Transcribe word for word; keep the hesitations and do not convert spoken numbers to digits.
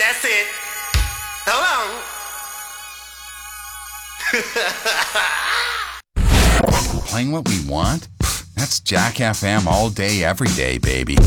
That's it. Hold on. Playing what we want? That's Jack F M all day, every day, baby.